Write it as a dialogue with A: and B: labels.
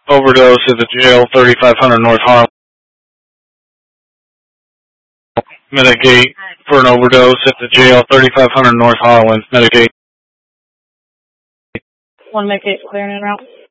A: Overdose at the jail, 3500 North Harlan. Mitigate for an overdose at the jail, 3500 North Harlan. Mitigate.
B: One Mitigate clearing en route.